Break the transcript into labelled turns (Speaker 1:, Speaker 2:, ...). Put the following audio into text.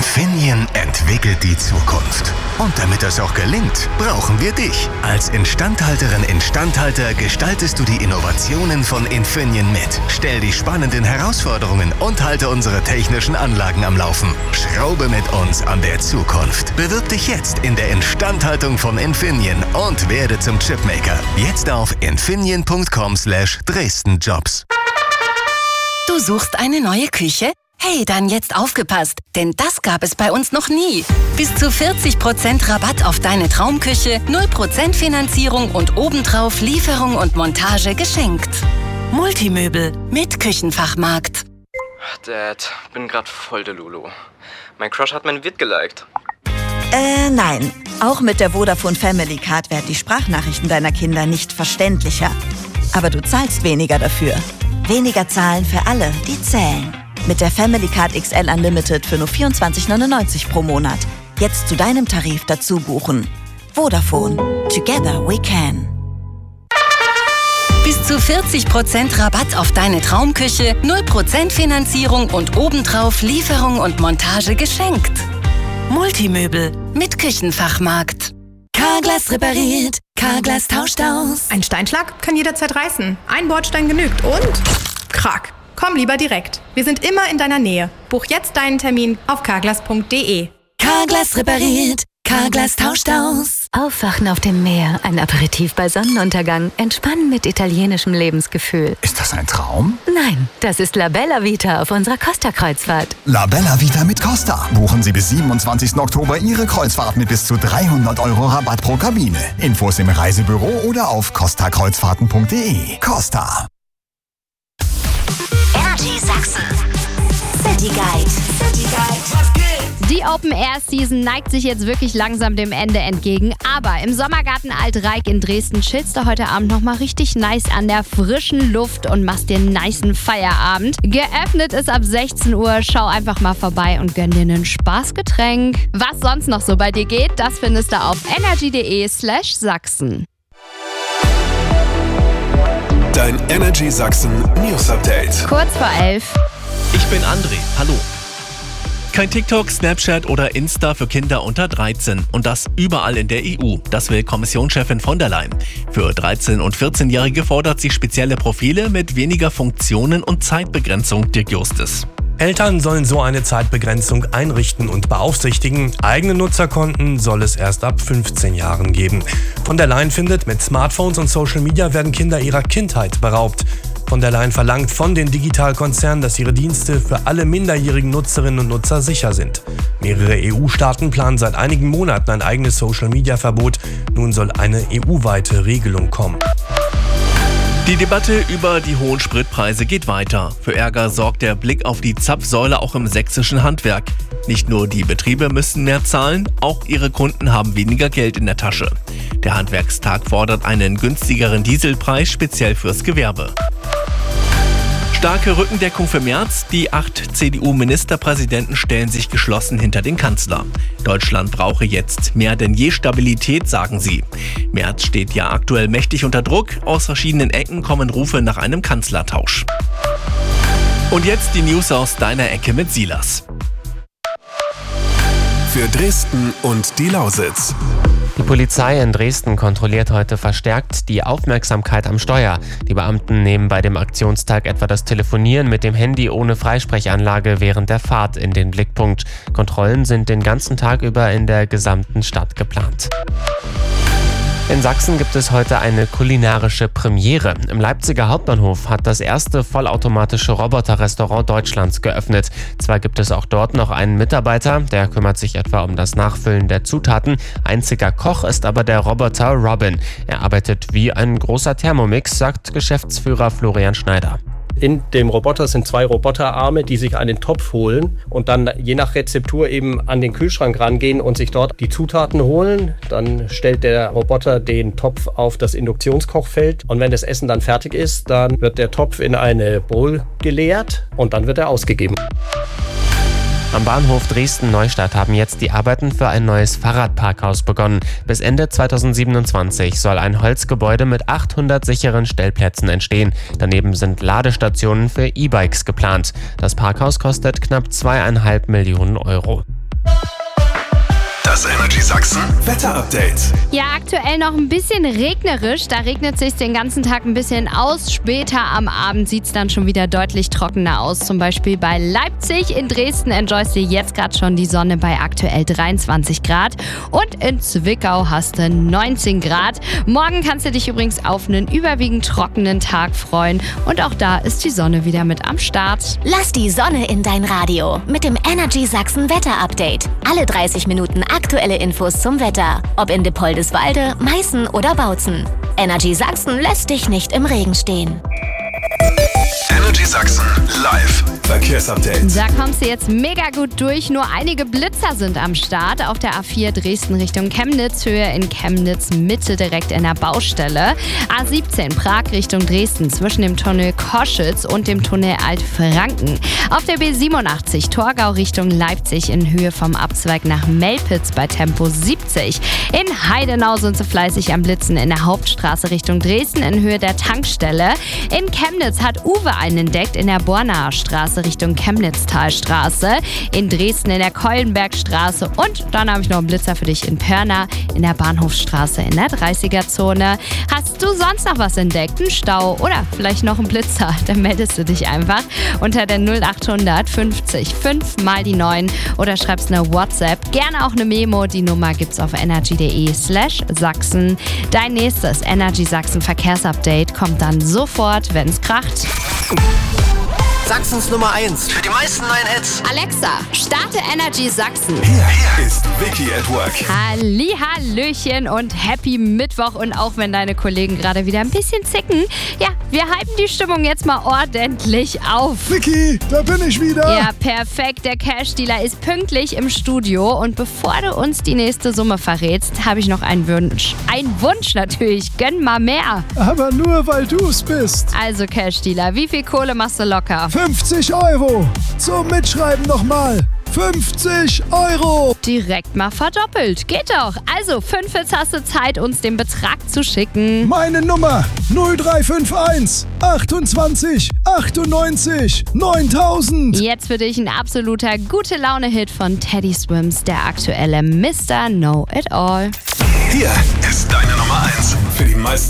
Speaker 1: Infineon entwickelt die Zukunft. Und damit das auch gelingt, brauchen wir dich. Als Instandhalterin/Instandhalter gestaltest du die Innovationen von Infineon mit. Stell die spannenden Herausforderungen und halte unsere technischen Anlagen am Laufen. Schraube mit uns an der Zukunft. Bewirb dich jetzt in der Instandhaltung von Infineon und werde zum Chipmaker. Jetzt auf infineon.com/DresdenJobs.
Speaker 2: Du suchst eine neue Küche? Hey, dann jetzt aufgepasst, denn das gab es bei uns noch nie. Bis zu 40% Rabatt auf deine Traumküche, 0% Finanzierung und obendrauf Lieferung und Montage geschenkt. Multimöbel mit Küchenfachmarkt.
Speaker 3: Dad, bin grad voll der Lulu. Mein Crush hat mein Vid geliked.
Speaker 4: Nein. Auch mit der Vodafone Family Card werden die Sprachnachrichten deiner Kinder nicht verständlicher. Aber du zahlst weniger dafür. Weniger zahlen für alle, die zählen. Mit der Family Card XL Unlimited für nur 24,99 pro Monat. Jetzt zu deinem Tarif dazu buchen. Vodafone. Together we can.
Speaker 2: Bis zu 40% Rabatt auf deine Traumküche, 0% Finanzierung und obendrauf Lieferung und Montage geschenkt. Multimöbel mit Küchenfachmarkt. Carglass repariert, Carglass tauscht aus.
Speaker 5: Ein Steinschlag kann jederzeit reißen. Ein Bordstein genügt und krack. Komm lieber direkt. Wir sind immer in deiner Nähe. Buch jetzt deinen Termin auf carglass.de.
Speaker 2: Carglass repariert, Carglass tauscht aus.
Speaker 6: Aufwachen auf dem Meer, ein Aperitif bei Sonnenuntergang, entspannen mit italienischem Lebensgefühl.
Speaker 7: Ist das ein Traum?
Speaker 6: Nein, das ist La Bella Vita auf unserer Costa-Kreuzfahrt.
Speaker 7: La Bella Vita mit Costa. Buchen Sie bis 27. Oktober Ihre Kreuzfahrt mit bis zu 300 € Rabatt pro Kabine. Infos im Reisebüro oder auf costakreuzfahrten.de. Costa.
Speaker 8: Energy Sachsen. City Guide. City Guide.
Speaker 9: Die Open-Air-Season neigt sich jetzt wirklich langsam dem Ende entgegen. Aber im Sommergarten Alt-Reik in Dresden chillst du heute Abend nochmal richtig nice an der frischen Luft und machst dir einen nicen Feierabend. Geöffnet ist ab 16 Uhr. Schau einfach mal vorbei und gönn dir ein Spaßgetränk. Was sonst noch so bei dir geht, das findest du auf energy.de/Sachsen.
Speaker 10: Dein Energy Sachsen News Update.
Speaker 9: Kurz vor 11.
Speaker 11: Ich bin André. Hallo. Kein TikTok, Snapchat oder Insta für Kinder unter 13. Und das überall in der EU. Das will Kommissionschefin von der Leyen. Für 13- und 14-Jährige fordert sie spezielle Profile mit weniger Funktionen und Zeitbegrenzung, Dirk Justus.
Speaker 12: Eltern sollen so eine Zeitbegrenzung einrichten und beaufsichtigen. Eigene Nutzerkonten soll es erst ab 15 Jahren geben. Von der Leyen findet, mit Smartphones und Social Media werden Kinder ihrer Kindheit beraubt. Von der Leyen verlangt von den Digitalkonzernen, dass ihre Dienste für alle minderjährigen Nutzerinnen und Nutzer sicher sind. Mehrere EU-Staaten planen seit einigen Monaten ein eigenes Social-Media-Verbot. Nun soll eine EU-weite Regelung kommen.
Speaker 11: Die Debatte über die hohen Spritpreise geht weiter. Für Ärger sorgt der Blick auf die Zapfsäule auch im sächsischen Handwerk. Nicht nur die Betriebe müssen mehr zahlen, auch ihre Kunden haben weniger Geld in der Tasche. Der Handwerkstag fordert einen günstigeren Dieselpreis speziell fürs Gewerbe. Starke Rückendeckung für Merz. Die 8 CDU-Ministerpräsidenten stellen sich geschlossen hinter den Kanzler. Deutschland brauche jetzt mehr denn je Stabilität, sagen sie. Merz steht ja aktuell mächtig unter Druck. Aus verschiedenen Ecken kommen Rufe nach einem Kanzlertausch. Und jetzt die News aus deiner Ecke mit Silas.
Speaker 10: Für Dresden und die Lausitz.
Speaker 13: Die Polizei in Dresden kontrolliert heute verstärkt die Aufmerksamkeit am Steuer. Die Beamten nehmen bei dem Aktionstag etwa das Telefonieren mit dem Handy ohne Freisprechanlage während der Fahrt in den Blickpunkt. Kontrollen sind den ganzen Tag über in der gesamten Stadt geplant. In Sachsen gibt es heute eine kulinarische Premiere. Im Leipziger Hauptbahnhof hat das erste vollautomatische Roboterrestaurant Deutschlands geöffnet. Zwar gibt es auch dort noch einen Mitarbeiter, der kümmert sich etwa um das Nachfüllen der Zutaten. Einziger Koch ist aber der Roboter Robin. Er arbeitet wie ein großer Thermomix, sagt Geschäftsführer Florian Schneider.
Speaker 14: In dem Roboter sind 2 Roboterarme, die sich einen Topf holen und dann je nach Rezeptur eben an den Kühlschrank rangehen und sich dort die Zutaten holen. Dann stellt der Roboter den Topf auf das Induktionskochfeld und wenn das Essen dann fertig ist, dann wird der Topf in eine Bowl geleert und dann wird er ausgegeben.
Speaker 13: Am Bahnhof Dresden-Neustadt haben jetzt die Arbeiten für ein neues Fahrradparkhaus begonnen. Bis Ende 2027 soll ein Holzgebäude mit 800 sicheren Stellplätzen entstehen. Daneben sind Ladestationen für E-Bikes geplant. Das Parkhaus kostet knapp 2,5 Millionen Euro.
Speaker 10: Das Energy Sachsen Wetter-Update.
Speaker 9: Ja, aktuell noch ein bisschen regnerisch. Da regnet es sich den ganzen Tag ein bisschen aus. Später am Abend sieht es dann schon wieder deutlich trockener aus. Zum Beispiel bei Leipzig. In Dresden enjoyst du jetzt gerade schon die Sonne bei aktuell 23 Grad. Und in Zwickau hast du 19 Grad. Morgen kannst du dich übrigens auf einen überwiegend trockenen Tag freuen. Und auch da ist die Sonne wieder mit am Start.
Speaker 8: Lass die Sonne in dein Radio mit dem Energy Sachsen Wetter-Update. Alle 30 Minuten aktuelle Infos zum Wetter. Ob in Dippoldiswalde, Meißen oder Bautzen. Energy Sachsen lässt dich nicht im Regen stehen.
Speaker 10: Energy Sachsen live Verkehrsupdate.
Speaker 9: Da kommst du jetzt mega gut durch. Nur einige Blitzer sind am Start. Auf der A4 Dresden Richtung Chemnitz, Höhe in Chemnitz Mitte direkt in der Baustelle. A17 Prag Richtung Dresden zwischen dem Tunnel Koschitz und dem Tunnel Altfranken. Auf der B87 Torgau Richtung Leipzig in Höhe vom Abzweig nach Melpitz bei Tempo 70. In Heidenau sind sie fleißig am Blitzen in der Hauptstraße Richtung Dresden in Höhe der Tankstelle. In Chemnitz hat Uwe einen entdeckt in der Bornaer Straße Richtung Chemnitztalstraße, in Dresden in der Keulenbergstraße und dann habe ich noch einen Blitzer für dich in Pirna in der Bahnhofsstraße in der 30er-Zone. Hast du sonst noch was entdeckt? Einen Stau oder vielleicht noch einen Blitzer? Dann meldest du dich einfach unter der 0800 50 5 mal die 9 oder schreibst eine WhatsApp, gerne auch eine Memo. Die Nummer gibt's auf energy.de/Sachsen. Dein nächstes Energy Sachsen Verkehrsupdate kommt dann sofort, wenn es kracht.
Speaker 15: Sachsens Nummer 1 für die meisten neuen Hits.
Speaker 9: Alexa, starte Energy Sachsen.
Speaker 10: Hier ist Vicky at Work.
Speaker 9: Hallihallöchen und Happy Mittwoch. Und auch wenn deine Kollegen gerade wieder ein bisschen zicken, ja, wir hypen die Stimmung jetzt mal ordentlich auf.
Speaker 16: Vicky, da bin ich wieder.
Speaker 9: Ja, perfekt. Der Cash-Dealer ist pünktlich im Studio. Und bevor du uns die nächste Summe verrätst, habe ich noch einen Wunsch. Ein Wunsch natürlich. Gönn mal mehr.
Speaker 16: Aber nur, weil du es bist.
Speaker 9: Also Cash-Dealer, wie viel Kohle machst du locker?
Speaker 16: 50 Euro. Zum Mitschreiben nochmal. 50 Euro.
Speaker 9: Direkt mal verdoppelt. Geht doch. Also, 5 hast du Zeit, uns den Betrag zu schicken.
Speaker 16: Meine Nummer 0351 28 98 9000.
Speaker 9: Jetzt für dich ein absoluter Gute-Laune-Hit von Teddy Swims, der aktuelle Mr. Know It All.
Speaker 10: Hier ist deine Nummer 1 für die meisten